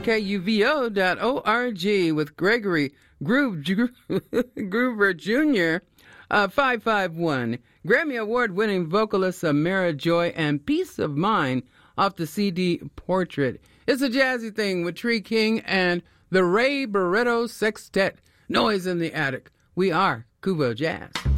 KUVO.org with Gregory Groover Jr. 551. Grammy Award-winning vocalist Samara Joy and Peace of Mind off the CD Portrait. It's a jazzy thing with Tree King and the Ray Barretto Sextet. Noise in the Attic. We are Kubo Jazz.